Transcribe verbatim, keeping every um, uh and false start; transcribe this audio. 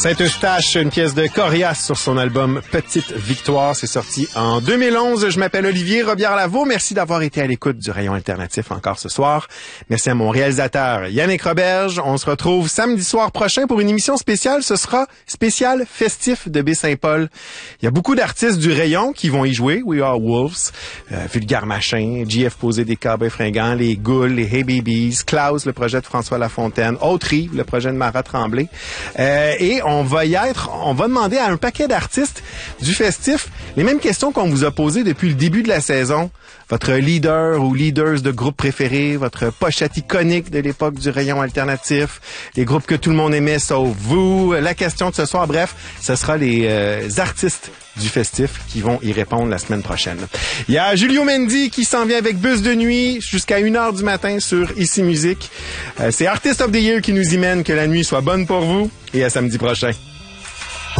Saint-Eustache, une pièce de Corias sur son album Petite Victoire. C'est sorti en deux mille onze. Je m'appelle Olivier Robillard-Lavaux. Merci d'avoir été à l'écoute du Rayon Alternatif encore ce soir. Merci à mon réalisateur Yannick Roberge. On se retrouve samedi soir prochain pour une émission spéciale. Ce sera spécial festif de Baie-Saint-Paul. Il y a beaucoup d'artistes du Rayon qui vont y jouer. We Are Wolves, euh, Vulgaire Machin, J F Posé des Cowboys Fringants, les Goules, les Hey Babies, Klaus, le projet de François Lafontaine, Autre-Yves, le projet de Marat Tremblay. Euh, et on va y être, on va demander à un paquet d'artistes du festif les mêmes questions qu'on vous a posées depuis le début de la saison. Votre leader ou leaders de groupe préféré, votre pochette iconique de l'époque du Rayon Alternatif, les groupes que tout le monde aimait sauf vous, la question de ce soir, bref, ce sera les euh, artistes du festif qui vont y répondre la semaine prochaine. Il y a Julio Mendy qui s'en vient avec Bus de nuit jusqu'à une heure du matin sur Ici Musique. Euh, c'est Artist of the Year qui nous y mène. Que la nuit soit bonne pour vous et à samedi prochain.